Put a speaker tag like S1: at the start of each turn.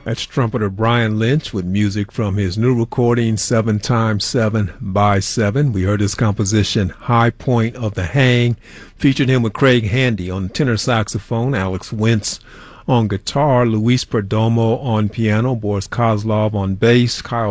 S1: That's trumpeter Brian Lynch with music from his new recording 7x7x7. We heard his composition High Point of the Hang, featured him with Craig Handy on tenor saxophone, Alex Wentz on guitar, Luis Perdomo on piano, Boris Kozlov on bass, Kyle